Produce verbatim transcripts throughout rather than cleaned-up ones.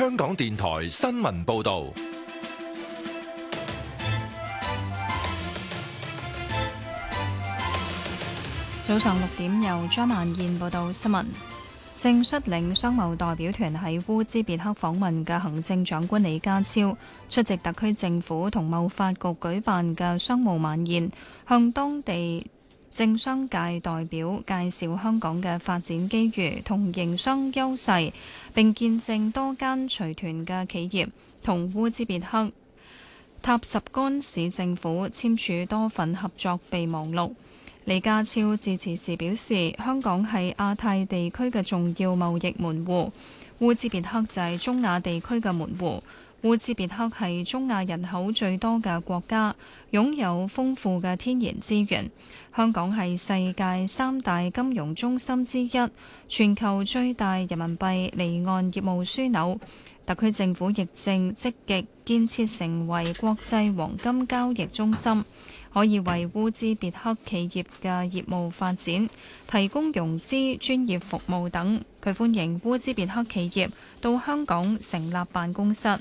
香港電台新聞報道。 早上六點，由張萬燕報道新聞。正率領商務代表團喺烏茲別克訪問嘅行政長官李家超出席特區政府同貿發局舉辦嘅商務晚宴，向當地政商界代表介紹香港嘅發展機遇同營商優勢，並見證多間隨團嘅企業同烏茲別克塔什干市政府簽署多份合作備忘錄。李家超致辭時表示，香港係亞太地區嘅重要貿易門戶，烏茲別克就係中亞地區嘅門戶。烏茲別克係中亞人口最多嘅國家，擁有豐富嘅天然資源。香港係世界三大金融中心之一，全球最大人民幣離岸業務樞紐。特區政府亦正積極建設成為國際黃金交易中心，可以為烏茲別克企業嘅業務發展提供融資、專業服務等。佢歡迎烏茲別克企業到香港成立辦公室。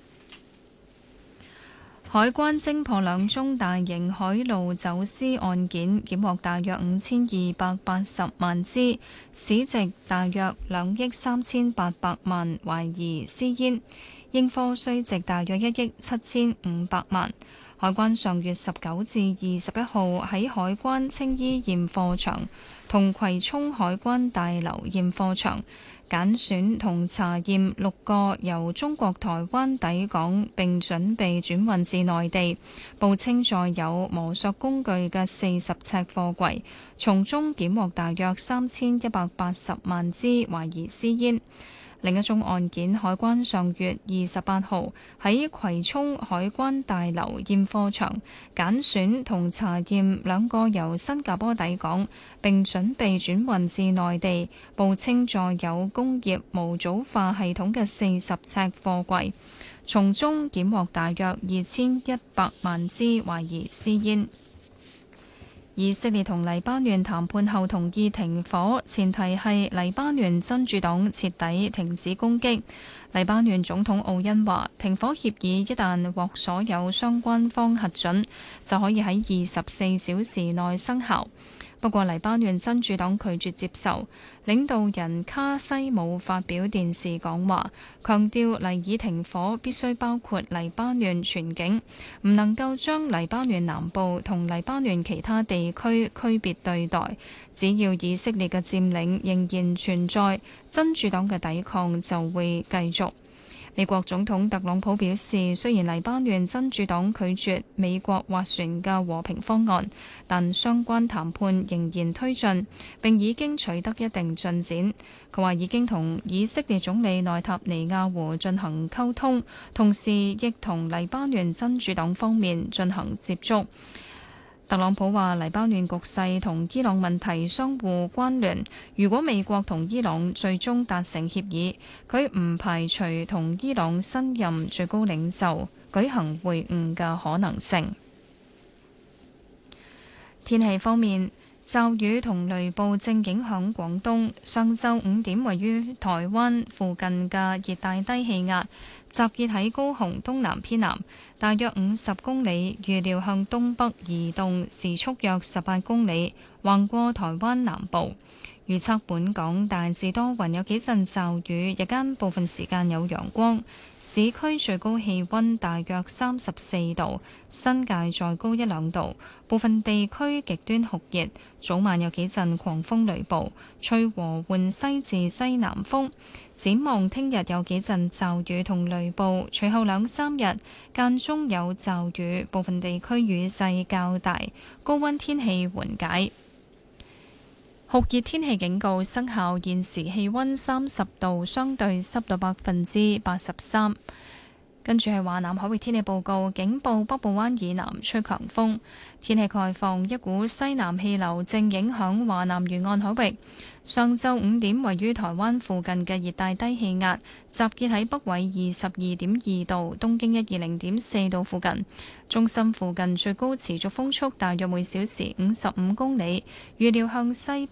海關偵破兩宗大型海路走私案件，檢獲大約五千二百八十萬支，市值大約兩億三千八百萬，懷疑私煙，應課稅值大約一億七千五百萬。海關上月十九至二十一號喺海關青衣驗貨場同葵涌海關大樓驗貨場揀選同查驗六個由中國台灣抵港並準備轉運至內地，報稱載有磨削工具嘅四十尺貨櫃，從中檢獲大約三千一百八十萬支懷疑私煙。另一宗案件，海關上月二十八號喺葵涌海關大樓驗貨場揀選同查驗兩個由新加坡抵港並準備轉運至內地，報稱載有工業模組化系統嘅四十尺貨櫃，從中檢獲大約二千一百萬支懷疑私煙。以色列同黎巴嫩談判後同意停火，前提係黎巴嫩真主黨徹底停止攻擊。黎巴嫩總統奧恩話，停火協議一旦獲所有相關方核准，就可以喺二十四小時內生效。不過黎巴嫩真主黨拒絕接受。領導人卡西姆發表電視講話，強調黎以停火必須包括黎巴嫩全境，唔能夠將黎巴嫩南部同黎巴嫩其他地區區別對待。只要以色列嘅佔領仍然存在，真主黨嘅抵抗就會繼續。美國總統特朗普表示，雖然黎巴嫩真主黨拒絕美國斡旋嘅和平方案，但相關談判仍然推進，並已經取得一定進展。佢話已經同以色列總理內塔尼亞胡進行溝通，同時亦同黎巴嫩真主黨方面進行接觸。特朗普話黎巴嫩局勢同伊朗問題相互關聯，如果美國同伊朗最終達成協議，佢唔排除同伊朗新任最高領袖舉行會晤嘅可能性。天氣方面，驟雨同雷暴正影響廣東。上晝五點，位於台灣附近嘅熱帶低氣壓集結喺高雄東南偏南，大約五十公里，預料向東北移動，時速約十八公里，橫過台灣南部。預測本港大致多雲，有幾陣驟雨，日間部分時間有陽光。市區最高氣溫大約三十四度，新界再高一兩度。部分地區極端酷熱，早晚有幾陣狂風雷暴，吹和緩西至西南風。展望聽日有幾陣驟雨同雷暴，隨後兩三日間中有驟雨，部分地區雨勢較大，高溫天氣緩解。酷熱天氣警告生效，現時氣溫三十度，相對濕度百分之八十三。跟住係華南海域天氣報告，警報北部灣以南吹強風，天氣概況，一股西南氣流正影響華南沿岸海域。上晝五點，位於台灣附近嘅熱帶低氣壓集結喺北緯二十二點二度、東經一二零點四度附近，中心附近最高持續風速大約每小時五十五公里，預料向西